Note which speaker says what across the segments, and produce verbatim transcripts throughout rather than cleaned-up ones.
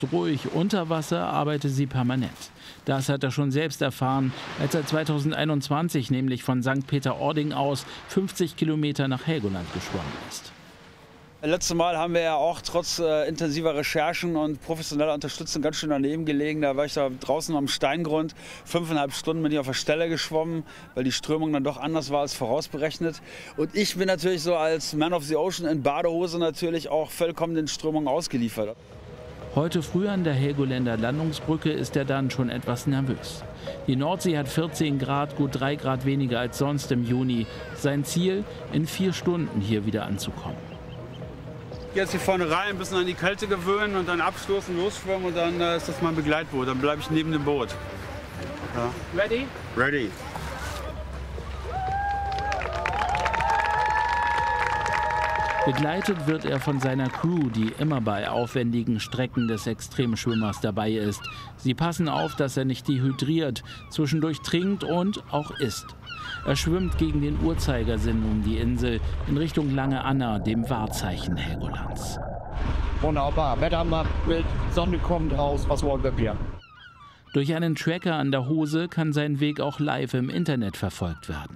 Speaker 1: Ruhig unter Wasser arbeite sie permanent. Das hat er schon selbst erfahren, als er zweitausendeinundzwanzig nämlich von Sankt Peter-Ording aus fünfzig Kilometer nach Helgoland geschwommen ist.
Speaker 2: Letztes Mal haben wir ja auch trotz äh, intensiver Recherchen und professioneller Unterstützung ganz schön daneben gelegen. Da war ich da draußen am Steingrund. Fünfeinhalb Stunden bin ich auf der Stelle geschwommen, weil die Strömung dann doch anders war als vorausberechnet. Und ich bin natürlich so als Man of the Ocean in Badehose natürlich auch vollkommen den Strömungen ausgeliefert.
Speaker 1: Heute früh an der Helgoländer Landungsbrücke ist er dann schon etwas nervös. Die Nordsee hat vierzehn Grad, gut drei Grad weniger als sonst im Juni. Sein Ziel, in vier Stunden hier wieder anzukommen.
Speaker 2: Jetzt hier vorne rein, ein bisschen an die Kälte gewöhnen und dann abstoßen, losschwimmen und dann äh, ist das mein Begleitboot. Dann bleibe ich neben dem Boot. Ja.
Speaker 3: Ready?
Speaker 2: Ready.
Speaker 1: Begleitet wird er von seiner Crew, die immer bei aufwendigen Strecken des Extremschwimmers dabei ist. Sie passen auf, dass er nicht dehydriert, zwischendurch trinkt und auch isst. Er schwimmt gegen den Uhrzeigersinn um die Insel in Richtung Lange Anna, dem Wahrzeichen Helgolands.
Speaker 3: Wunderbar, Wetter macht Bild, Sonne kommt raus, was wollen wir mehr?
Speaker 1: Durch einen Tracker an der Hose kann sein Weg auch live im Internet verfolgt werden.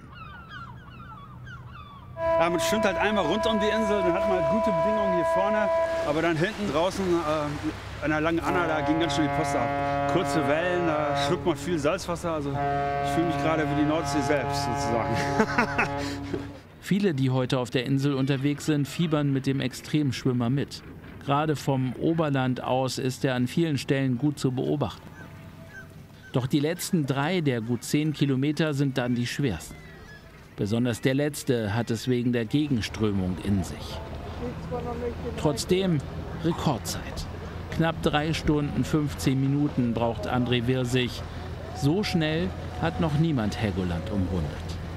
Speaker 2: Ja, man schwimmt halt einmal rund um die Insel, dann hat man halt gute Bedingungen hier vorne, aber dann hinten draußen äh, an der Langen Anna, da ging ganz schön die Post ab. Kurze Wellen, da schluckt man viel Salzwasser, also ich fühle mich gerade wie die Nordsee selbst sozusagen.
Speaker 1: Viele, die heute auf der Insel unterwegs sind, fiebern mit dem Extremschwimmer mit. Gerade vom Oberland aus ist er an vielen Stellen gut zu beobachten. Doch die letzten drei der gut zehn Kilometer sind dann die schwersten. Besonders der letzte hat es wegen der Gegenströmung in sich. Trotzdem Rekordzeit. Knapp drei Stunden, fünfzehn Minuten braucht André Wirsig. So schnell hat noch niemand Helgoland umrundet.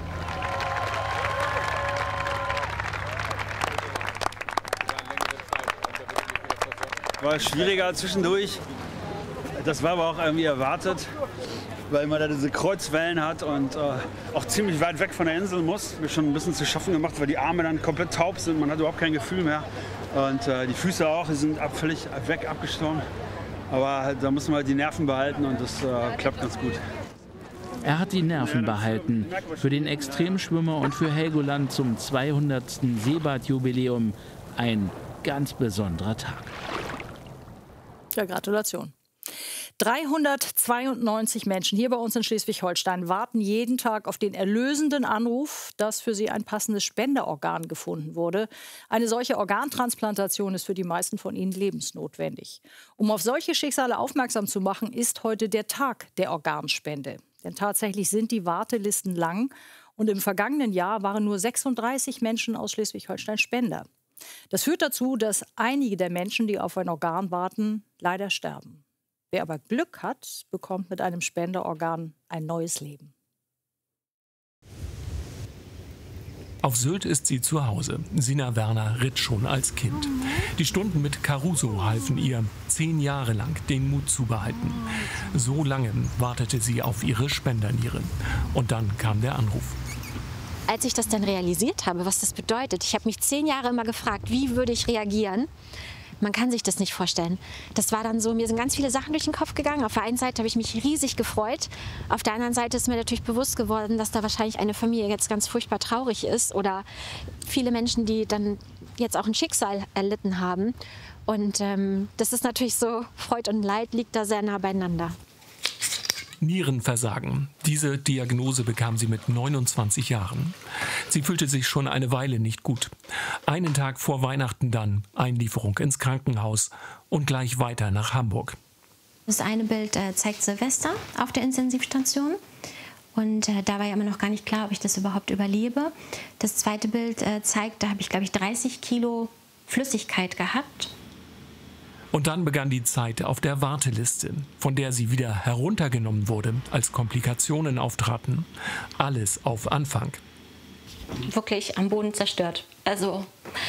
Speaker 2: War schwieriger zwischendurch. Das war aber auch irgendwie erwartet, weil man da diese Kreuzwellen hat und äh, auch ziemlich weit weg von der Insel muss. Mir schon ein bisschen zu schaffen gemacht, weil die Arme dann komplett taub sind. Man hat überhaupt kein Gefühl mehr. Und äh, die Füße auch, die sind ab, völlig weg abgestorben. Aber halt, da muss man halt die Nerven behalten und das äh, klappt ganz gut.
Speaker 1: Er hat die Nerven behalten. Für den Extremschwimmer und für Helgoland zum zweihundertsten Seebadjubiläum ein ganz besonderer Tag.
Speaker 4: Ja, Gratulation. dreihundertzweiundneunzig Menschen hier bei uns in Schleswig-Holstein warten jeden Tag auf den erlösenden Anruf, dass für sie ein passendes Spenderorgan gefunden wurde. Eine solche Organtransplantation ist für die meisten von ihnen lebensnotwendig. Um auf solche Schicksale aufmerksam zu machen, ist heute der Tag der Organspende. Denn tatsächlich sind die Wartelisten lang und im vergangenen Jahr waren nur sechsunddreißig Menschen aus Schleswig-Holstein Spender. Das führt dazu, dass einige der Menschen, die auf ein Organ warten, leider sterben. Wer aber Glück hat, bekommt mit einem Spenderorgan ein neues Leben.
Speaker 5: Auf Sylt ist sie zu Hause. Sina Werner ritt schon als Kind. Die Stunden mit Caruso halfen ihr, zehn Jahre lang den Mut zu behalten. So lange wartete sie auf ihre Spenderniere. Und dann kam der Anruf.
Speaker 6: Als ich das dann realisiert habe, was das bedeutet, ich habe mich zehn Jahre immer gefragt, wie würde ich reagieren? Man kann sich das nicht vorstellen. Das war dann so, mir sind ganz viele Sachen durch den Kopf gegangen. Auf der einen Seite habe ich mich riesig gefreut. Auf der anderen Seite ist mir natürlich bewusst geworden, dass da wahrscheinlich eine Familie jetzt ganz furchtbar traurig ist oder viele Menschen, die dann jetzt auch ein Schicksal erlitten haben. Und ähm, das ist natürlich so, Freud und Leid liegt da sehr nah beieinander.
Speaker 5: Nierenversagen. Diese Diagnose bekam sie mit neunundzwanzig Jahren. Sie fühlte sich schon eine Weile nicht gut. Einen Tag vor Weihnachten dann Einlieferung ins Krankenhaus und gleich weiter nach Hamburg.
Speaker 7: Das eine Bild äh, zeigt Silvester auf der Intensivstation. Und äh, da war ja immer noch gar nicht klar, ob ich das überhaupt überlebe. Das zweite Bild äh, zeigt, da habe ich, glaube ich, dreißig Kilo Flüssigkeit gehabt.
Speaker 5: Und dann begann die Zeit auf der Warteliste, von der sie wieder heruntergenommen wurde, als Komplikationen auftraten. Alles auf Anfang.
Speaker 7: Wirklich am Boden zerstört. Also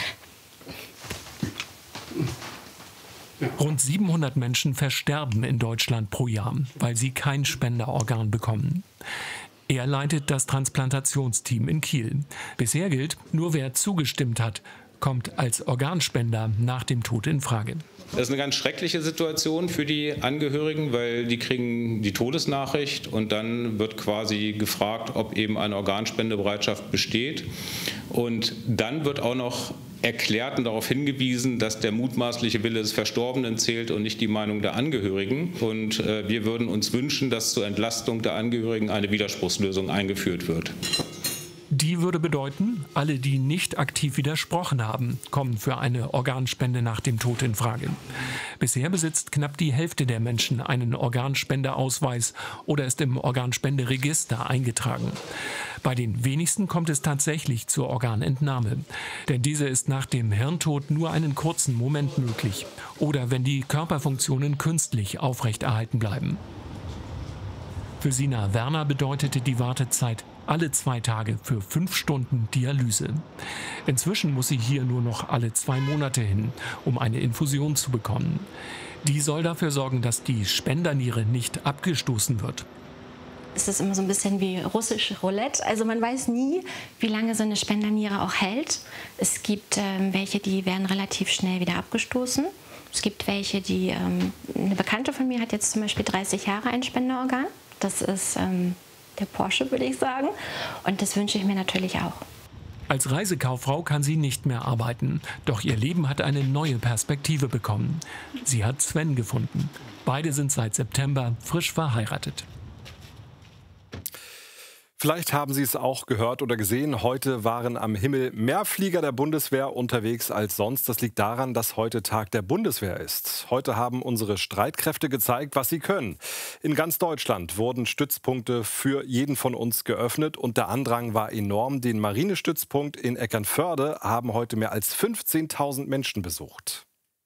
Speaker 5: Rund siebenhundert Menschen versterben in Deutschland pro Jahr, weil sie kein Spenderorgan bekommen. Er leitet das Transplantationsteam in Kiel. Bisher gilt, nur wer zugestimmt hat, kommt als Organspender nach dem Tod in Frage.
Speaker 8: Das ist eine ganz schreckliche Situation für die Angehörigen, weil die kriegen die Todesnachricht und dann wird quasi gefragt, ob eben eine Organspendebereitschaft besteht. Und dann wird auch noch erklärt und darauf hingewiesen, dass der mutmaßliche Wille des Verstorbenen zählt und nicht die Meinung der Angehörigen. Und äh, wir würden uns wünschen, dass zur Entlastung der Angehörigen eine Widerspruchslösung eingeführt wird.
Speaker 5: Die würde bedeuten, alle, die nicht aktiv widersprochen haben, kommen für eine Organspende nach dem Tod in Frage. Bisher besitzt knapp die Hälfte der Menschen einen Organspendeausweis oder ist im Organspenderegister eingetragen. Bei den wenigsten kommt es tatsächlich zur Organentnahme, denn diese ist nach dem Hirntod nur einen kurzen Moment möglich oder wenn die Körperfunktionen künstlich aufrechterhalten bleiben. Für Sina Werner bedeutete die Wartezeit alle zwei Tage für fünf Stunden Dialyse. Inzwischen muss sie hier nur noch alle zwei Monate hin, um eine Infusion zu bekommen. Die soll dafür sorgen, dass die Spenderniere nicht abgestoßen wird.
Speaker 7: Es ist immer so ein bisschen wie russisch Roulette. Also man weiß nie, wie lange so eine Spenderniere auch hält. Es gibt ähm, welche, die werden relativ schnell wieder abgestoßen. Es gibt welche, die, ähm, eine Bekannte von mir hat jetzt zum Beispiel dreißig Jahre ein Spenderorgan. Das ist ähm, der Porsche, würde ich sagen. Und das wünsche ich mir natürlich auch.
Speaker 5: Als Reisekauffrau kann sie nicht mehr arbeiten. Doch ihr Leben hat eine neue Perspektive bekommen. Sie hat Sven gefunden. Beide sind seit September frisch verheiratet.
Speaker 9: Vielleicht haben Sie es auch gehört oder gesehen. Heute waren am Himmel mehr Flieger der Bundeswehr unterwegs als sonst. Das liegt daran, dass heute Tag der Bundeswehr ist. Heute haben unsere Streitkräfte gezeigt, was sie können. In ganz Deutschland wurden Stützpunkte für jeden von uns geöffnet und der Andrang war enorm. Den Marinestützpunkt in Eckernförde haben heute mehr als fünfzehntausend Menschen besucht.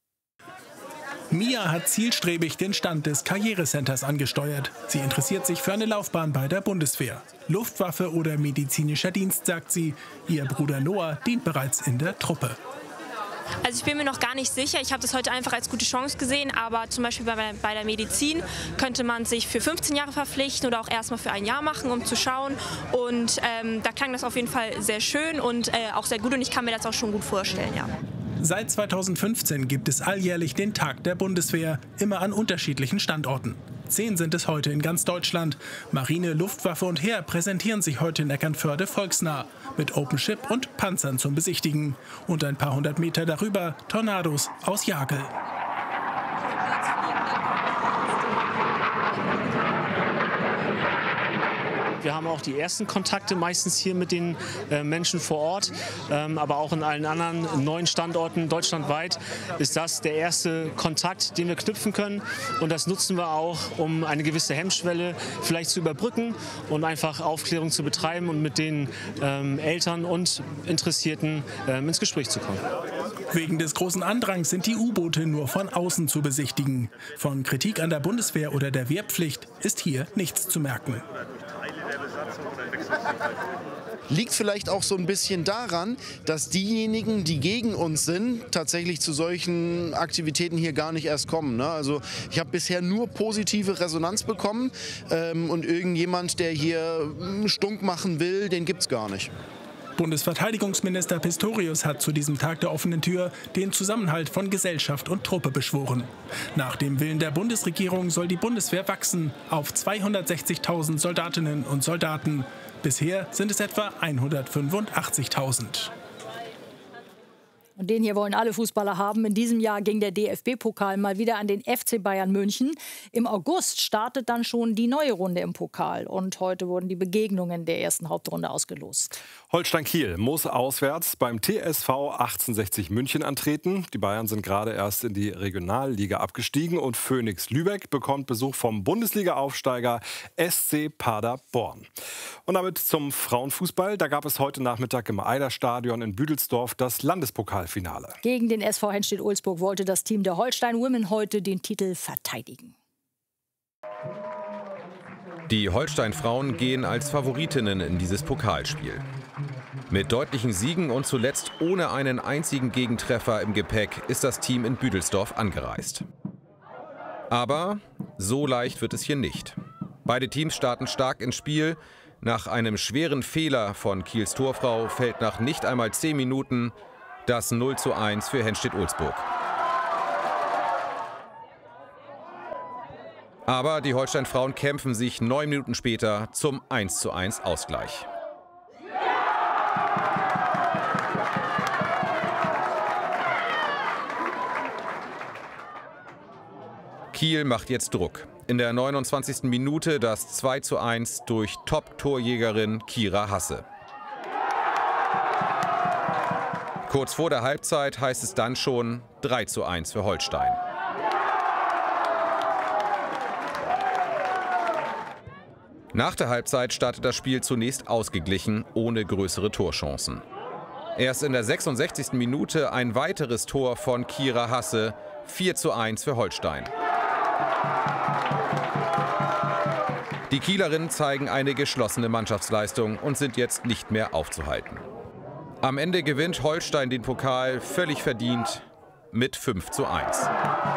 Speaker 10: Mia hat zielstrebig den Stand des Karrierecenters angesteuert. Sie interessiert sich für eine Laufbahn bei der Bundeswehr. Luftwaffe oder medizinischer Dienst, sagt sie. Ihr Bruder Noah dient bereits in der Truppe.
Speaker 11: Also ich bin mir noch gar nicht sicher. Ich habe das heute einfach als gute Chance gesehen. Aber zum Beispiel bei, bei der Medizin könnte man sich für fünfzehn Jahre verpflichten oder auch erstmal für ein Jahr machen, um zu schauen. Und ähm, da klang das auf jeden Fall sehr schön und äh, auch sehr gut. Und ich kann mir das auch schon gut vorstellen, ja.
Speaker 10: Seit zweitausendfünfzehn gibt es alljährlich den Tag der Bundeswehr, immer an unterschiedlichen Standorten. Zehn sind es heute in ganz Deutschland. Marine, Luftwaffe und Heer präsentieren sich heute in Eckernförde volksnah. Mit OpenShip und Panzern zum Besichtigen. Und ein paar hundert Meter darüber Tornados aus Jagel.
Speaker 12: Wir haben auch die ersten Kontakte meistens hier mit den äh, Menschen vor Ort, ähm, aber auch in allen anderen neuen Standorten deutschlandweit ist das der erste Kontakt, den wir knüpfen können. Und das nutzen wir auch, um eine gewisse Hemmschwelle vielleicht zu überbrücken und einfach Aufklärung zu betreiben und mit den ähm, Eltern und Interessierten ähm, ins Gespräch zu kommen.
Speaker 10: Wegen des großen Andrangs sind die U-Boote nur von außen zu besichtigen. Von Kritik an der Bundeswehr oder der Wehrpflicht ist hier nichts zu merken.
Speaker 13: Liegt vielleicht auch so ein bisschen daran, dass diejenigen, die gegen uns sind, tatsächlich zu solchen Aktivitäten hier gar nicht erst kommen. Ne? Also ich habe bisher nur positive Resonanz bekommen ähm, und irgendjemand, der hier Stunk machen will, den gibt's gar nicht.
Speaker 10: Bundesverteidigungsminister Pistorius hat zu diesem Tag der offenen Tür den Zusammenhalt von Gesellschaft und Truppe beschworen. Nach dem Willen der Bundesregierung soll die Bundeswehr wachsen auf zweihundertsechzigtausend Soldatinnen und Soldaten. Bisher sind es etwa hundertfünfundachtzigtausend.
Speaker 4: Und den hier wollen alle Fußballer haben. In diesem Jahr ging der D F B-Pokal mal wieder an den F C Bayern München. Im August startet dann schon die neue Runde im Pokal. Und heute wurden die Begegnungen der ersten Hauptrunde ausgelost.
Speaker 9: Holstein Kiel muss auswärts beim T S V achtzehnhundertsechzig München antreten. Die Bayern sind gerade erst in die Regionalliga abgestiegen. Und Phoenix Lübeck bekommt Besuch vom Bundesliga-Aufsteiger S C Paderborn. Und damit zum Frauenfußball. Da gab es heute Nachmittag im Eiderstadion in Büdelsdorf das Landespokal. Finale.
Speaker 4: Gegen den S V Henstedt-Ulzburg wollte das Team der Holstein Women heute den Titel verteidigen.
Speaker 14: Die Holstein-Frauen gehen als Favoritinnen in dieses Pokalspiel. Mit deutlichen Siegen und zuletzt ohne einen einzigen Gegentreffer im Gepäck ist das Team in Büdelsdorf angereist. Aber so leicht wird es hier nicht. Beide Teams starten stark ins Spiel. Nach einem schweren Fehler von Kiels Torfrau fällt nach nicht einmal zehn Minuten Das null zu eins für Henstedt-Ulzburg. Aber die Holstein-Frauen kämpfen sich neun Minuten später zum eins zu eins Ausgleich. Kiel macht jetzt Druck. In der neunundzwanzigsten Minute das zwei zu eins durch Top-Torjägerin Kira Hasse. Kurz vor der Halbzeit heißt es dann schon drei zu eins für Holstein. Nach der Halbzeit startet das Spiel zunächst ausgeglichen, ohne größere Torchancen. Erst in der sechsundsechzigsten Minute ein weiteres Tor von Kira Hasse, vier zu eins für Holstein. Die Kielerinnen zeigen eine geschlossene Mannschaftsleistung und sind jetzt nicht mehr aufzuhalten. Am Ende gewinnt Holstein den Pokal völlig verdient mit fünf zu eins.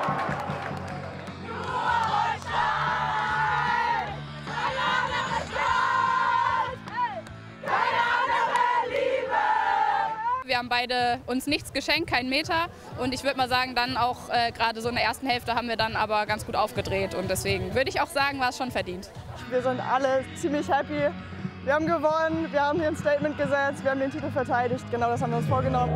Speaker 15: Wir haben beide uns nichts geschenkt, keinen Meter. Und ich würde mal sagen, dann auch äh, gerade so in der ersten Hälfte haben wir dann aber ganz gut aufgedreht. Und deswegen würde ich auch sagen, war es schon verdient.
Speaker 16: Wir sind alle ziemlich happy. Wir haben gewonnen, wir haben hier ein Statement gesetzt, wir haben den Titel verteidigt. Genau das haben wir uns vorgenommen.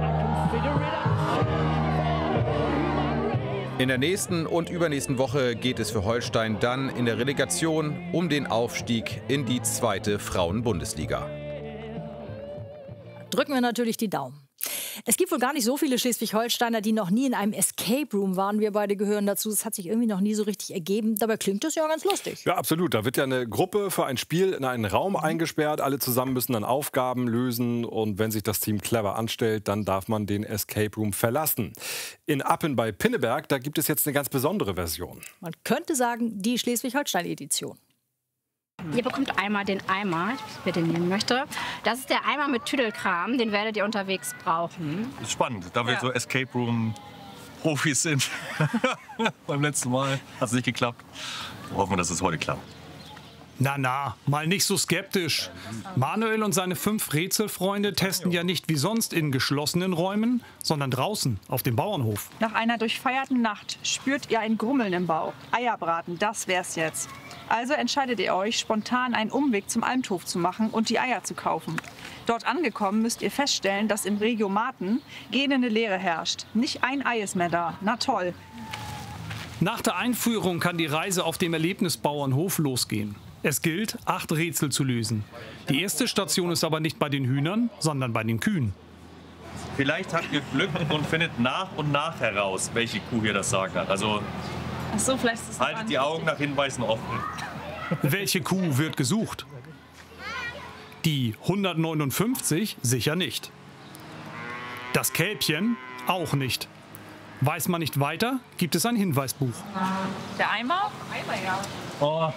Speaker 14: In der nächsten und übernächsten Woche geht es für Holstein dann in der Relegation um den Aufstieg in die zweite Frauenbundesliga.
Speaker 4: Drücken wir natürlich die Daumen. Es gibt wohl gar nicht so viele Schleswig-Holsteiner, die noch nie in einem Escape Room waren. Wir beide gehören dazu. Das hat sich irgendwie noch nie so richtig ergeben. Dabei klingt das ja ganz lustig.
Speaker 9: Ja, absolut. Da wird ja eine Gruppe für ein Spiel in einen Raum eingesperrt. Alle zusammen müssen dann Aufgaben lösen. Und wenn sich das Team clever anstellt, dann darf man den Escape Room verlassen. In Appen bei Pinneberg, da gibt es jetzt eine ganz besondere Version.
Speaker 4: Man könnte sagen, die Schleswig-Holstein-Edition.
Speaker 17: Ihr bekommt einmal den Eimer, ich bitte nehmen möchte. Das ist der Eimer mit Tüdelkram, den werdet ihr unterwegs brauchen.
Speaker 18: Ist spannend, da wir
Speaker 17: Ja.
Speaker 18: so Escape Room Profis sind. Beim letzten Mal hat es nicht geklappt. Hoffen wir, dass es heute klappt.
Speaker 19: Na, na, mal nicht so skeptisch. Manuel und seine fünf Rätselfreunde testen ja nicht wie sonst in geschlossenen Räumen, sondern draußen auf dem Bauernhof.
Speaker 20: Nach einer durchfeierten Nacht spürt ihr ein Grummeln im Bauch. Eierbraten, das wär's jetzt. Also entscheidet ihr euch, spontan einen Umweg zum Almthof zu machen und die Eier zu kaufen. Dort angekommen müsst ihr feststellen, dass im Regiomaten gähnende Leere herrscht. Nicht ein Ei ist mehr da. Na toll.
Speaker 19: Nach der Einführung kann die Reise auf dem Erlebnisbauernhof losgehen. Es gilt, acht Rätsel zu lösen. Die erste Station ist aber nicht bei den Hühnern, sondern bei den Kühen.
Speaker 18: Vielleicht habt ihr Glück und findet nach und nach heraus, welche Kuh hier das Sagen hat. Also
Speaker 20: Ach so, vielleicht ist es
Speaker 18: haltet die Augen nach Hinweisen offen.
Speaker 19: Welche Kuh wird gesucht? Die hundertneunundfünfzig sicher nicht. Das Kälbchen auch nicht. Weiß man nicht weiter, gibt es ein Hinweisbuch.
Speaker 20: Der Eimer? Eimer, ja.
Speaker 18: Oh.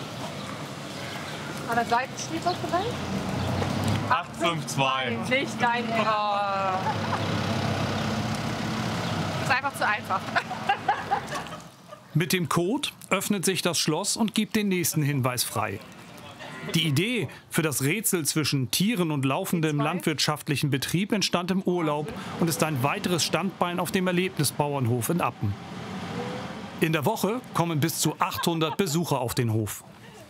Speaker 20: An der Seite steht was dabei?
Speaker 18: acht fünf zwei.
Speaker 20: Nicht dein Ernst. Ist einfach zu einfach.
Speaker 19: Mit dem Code öffnet sich das Schloss und gibt den nächsten Hinweis frei. Die Idee für das Rätsel zwischen Tieren und laufendem landwirtschaftlichen Betrieb entstand im Urlaub und ist ein weiteres Standbein auf dem Erlebnisbauernhof in Appen. In der Woche kommen bis zu achthundert Besucher auf den Hof.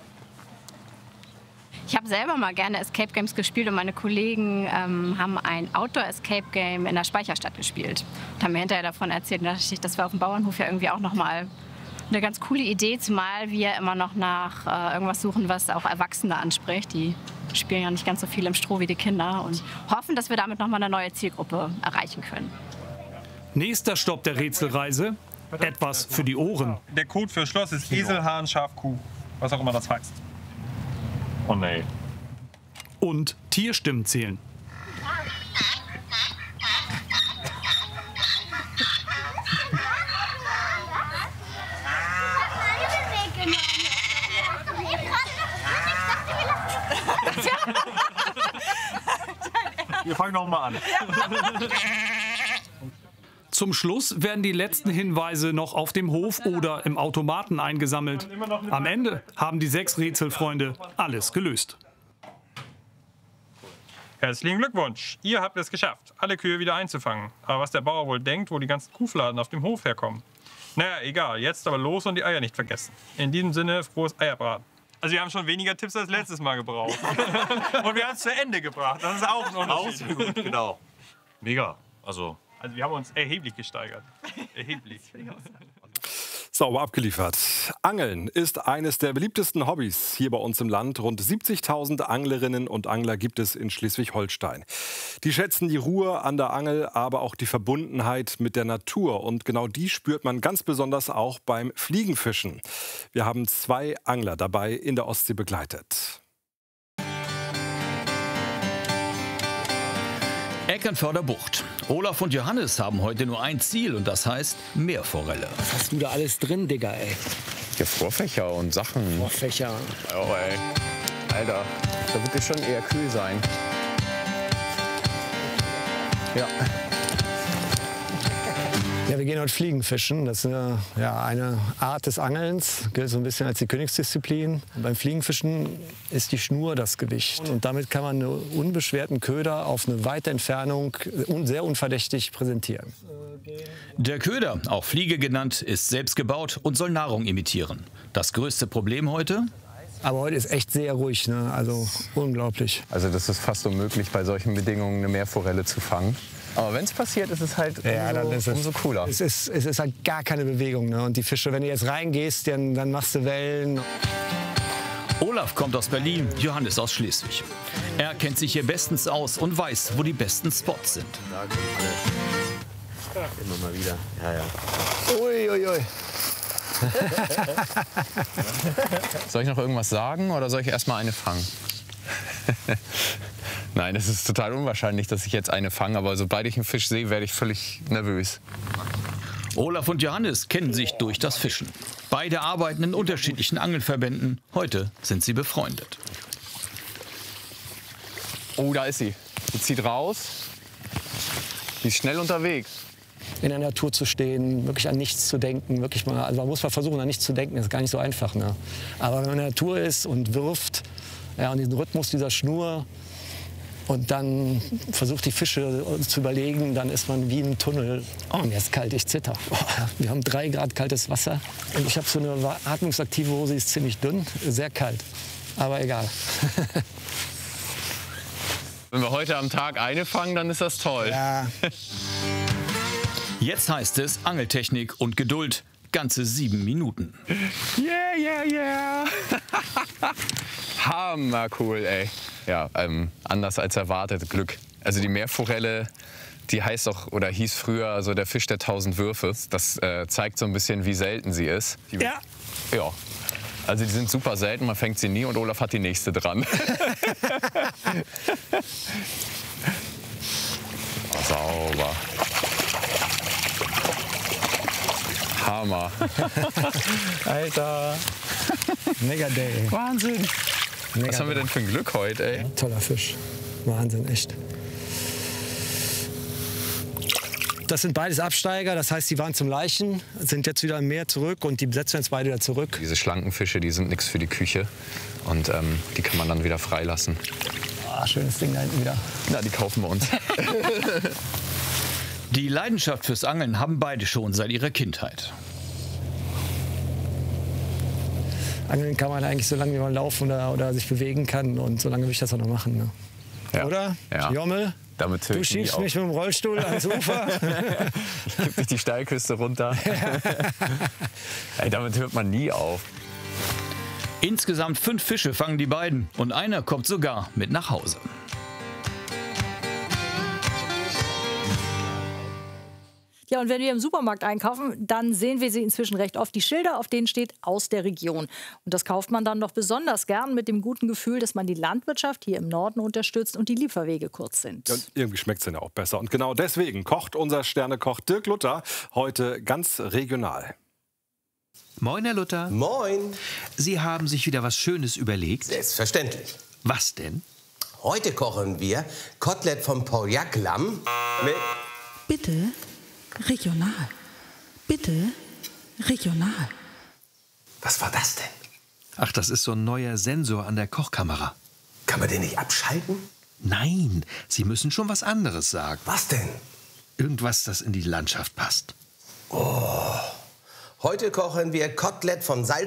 Speaker 17: Ich habe selber mal gerne Escape Games gespielt und meine Kollegen ähm, haben ein Outdoor-Escape Game in der Speicherstadt gespielt. Und haben mir hinterher davon erzählt, das war auf dem Bauernhof ja irgendwie auch noch mal eine ganz coole Idee, zumal wir immer noch nach äh, irgendwas suchen, was auch Erwachsene anspricht. Die spielen ja nicht ganz so viel im Stroh wie die Kinder und hoffen, dass wir damit noch mal eine neue Zielgruppe erreichen können.
Speaker 19: Nächster Stopp der Rätselreise, etwas für die Ohren.
Speaker 18: Der Code für Schloss ist Esel, Hahn, Schaf, Kuh. Was auch immer das heißt. Oh nee.
Speaker 19: Und Tierstimmen zählen.
Speaker 18: Wir fangen noch mal an.
Speaker 19: Zum Schluss werden die letzten Hinweise noch auf dem Hof oder im Automaten eingesammelt. Am Ende haben die sechs Rätselfreunde alles gelöst.
Speaker 21: Herzlichen Glückwunsch, ihr habt es geschafft, alle Kühe wieder einzufangen. Aber was der Bauer wohl denkt, wo die ganzen Kuhfladen auf dem Hof herkommen. Naja, egal, jetzt aber los und die Eier nicht vergessen. In diesem Sinne, frohes Eierbraten. Also wir haben schon weniger Tipps als letztes Mal gebraucht. Und wir haben es zu Ende gebracht, das ist auch ein Unterschied.
Speaker 18: Auch gut, genau. Mega, also...
Speaker 21: Also wir haben uns erheblich gesteigert. Erheblich.
Speaker 9: Sauber abgeliefert. Angeln ist eines der beliebtesten Hobbys hier bei uns im Land. Rund siebzigtausend Anglerinnen und Angler gibt es in Schleswig-Holstein. Die schätzen die Ruhe an der Angel, aber auch die Verbundenheit mit der Natur. Und genau die spürt man ganz besonders auch beim Fliegenfischen. Wir haben zwei Angler dabei in der Ostsee begleitet.
Speaker 22: Eckernförder Bucht. Olaf und Johannes haben heute nur ein Ziel und das heißt Meerforelle.
Speaker 23: Was hast du da alles drin, Digga, ey?
Speaker 24: Ja, Vorfächer und Sachen.
Speaker 23: Vorfächer.
Speaker 24: Oh, ey. Alter, da wird es schon eher kühl sein.
Speaker 23: Ja. Ja, wir gehen heute Fliegenfischen. Das ist eine, ja, eine Art des Angelns, gilt so ein bisschen als die Königsdisziplin. Beim Fliegenfischen ist die Schnur das Gewicht. Und damit kann man einen unbeschwerten Köder auf eine weite Entfernung sehr unverdächtig präsentieren.
Speaker 22: Der Köder, auch Fliege genannt, ist selbst gebaut und soll Nahrung imitieren. Das größte Problem heute?
Speaker 23: Aber heute ist echt sehr ruhig, ne? Also unglaublich.
Speaker 24: Also das ist fast unmöglich, bei solchen Bedingungen eine Meerforelle zu fangen. Aber wenn es passiert, ist es halt umso,
Speaker 23: ja, dann ist es,
Speaker 24: umso cooler.
Speaker 23: Es ist, es ist halt gar keine Bewegung. Ne? Und die Fische, wenn du jetzt reingehst, dann, dann machst du Wellen.
Speaker 22: Olaf kommt aus Berlin, Johannes aus Schleswig. Er kennt sich hier bestens aus und weiß, wo die besten Spots sind.
Speaker 24: Immer mal wieder. Ja, ja.
Speaker 23: Ui, ui, ui.
Speaker 24: Soll ich noch irgendwas sagen oder soll ich erst mal eine fangen? Nein, es ist total unwahrscheinlich, dass ich jetzt eine fange, aber sobald ich einen Fisch sehe, werde ich völlig nervös.
Speaker 22: Olaf und Johannes kennen sich durch das Fischen. Beide arbeiten in unterschiedlichen Angelverbänden. Heute sind sie befreundet.
Speaker 24: Oh, da ist sie. Die zieht raus. Die ist schnell unterwegs.
Speaker 23: In der Natur zu stehen, wirklich an nichts zu denken, wirklich mal, also man muss mal versuchen, an nichts zu denken, das ist gar nicht so einfach. Ne? Aber wenn man in der Natur ist und wirft, ja, und diesen Rhythmus dieser Schnur und dann versucht die Fische zu überlegen, dann ist man wie im Tunnel. Oh, mir ist kalt, ich zitter. Oh, wir haben drei Grad kaltes Wasser und ich habe so eine atmungsaktive Hose, die ist ziemlich dünn, sehr kalt, aber egal.
Speaker 24: Wenn wir heute am Tag eine fangen, dann ist das toll.
Speaker 23: Ja.
Speaker 22: Jetzt heißt es Angeltechnik und Geduld. Ganze sieben Minuten.
Speaker 24: Yeah, yeah, yeah. Hammer cool, ey. Ja, ähm, anders als erwartet, Glück. Also die Meerforelle, die heißt auch oder hieß früher also der Fisch der tausend Würfe. Das äh, zeigt so ein bisschen, wie selten sie ist. Die,
Speaker 23: ja.
Speaker 24: Ja. Also die sind super selten, man fängt sie nie und Olaf hat die nächste dran. Oh, sauber. Hammer.
Speaker 23: Alter. Mega Day.
Speaker 24: Wahnsinn.
Speaker 23: Mega
Speaker 24: Was haben wir denn für ein Glück heute, ey?
Speaker 23: Ja, toller Fisch. Wahnsinn, echt. Das sind beides Absteiger, das heißt, die waren zum Laichen, sind jetzt wieder im Meer zurück und die setzen jetzt beide wieder zurück.
Speaker 24: Diese schlanken Fische, die sind nichts für die Küche und ähm, die kann man dann wieder freilassen.
Speaker 23: Ah, schönes Ding da hinten wieder.
Speaker 24: Na, die kaufen wir uns.
Speaker 22: Die Leidenschaft fürs Angeln haben beide schon seit ihrer Kindheit.
Speaker 23: Angeln kann man eigentlich so lange, wie man laufen oder, oder sich bewegen kann und so lange will ich das auch noch machen. Ne?
Speaker 24: Ja.
Speaker 23: Oder?
Speaker 24: Ja.
Speaker 23: Jommel?
Speaker 24: Damit
Speaker 23: du schiebst mich mit dem Rollstuhl ans Ufer.
Speaker 24: Ich kipp dich die Steilküste runter. Ey, damit hört man nie auf.
Speaker 22: Insgesamt fünf Fische fangen die beiden und einer kommt sogar mit nach Hause.
Speaker 4: Ja, und wenn wir im Supermarkt einkaufen, dann sehen wir sie inzwischen recht oft. Die Schilder, auf denen steht aus der Region. Und das kauft man dann doch besonders gern mit dem guten Gefühl, dass man die Landwirtschaft hier im Norden unterstützt und die Lieferwege kurz sind.
Speaker 9: Ja, und irgendwie schmeckt es dann auch besser. Und genau deswegen kocht unser Sternekoch Dirk Luther heute ganz regional.
Speaker 25: Moin, Herr Luther.
Speaker 26: Moin.
Speaker 25: Sie haben sich wieder was Schönes überlegt?
Speaker 26: Selbstverständlich.
Speaker 25: Was denn?
Speaker 26: Heute kochen wir Kotelett vom Pauillac-Lamm mit...
Speaker 27: Bitte regional. Bitte regional.
Speaker 26: Was war das denn?
Speaker 25: Ach, das ist so ein neuer Sensor an der Kochkamera.
Speaker 26: Kann man den nicht abschalten?
Speaker 25: Nein, Sie müssen schon was anderes sagen.
Speaker 26: Was denn?
Speaker 25: Irgendwas, das in die Landschaft passt.
Speaker 26: Oh. Heute kochen wir Kotelett vom Salz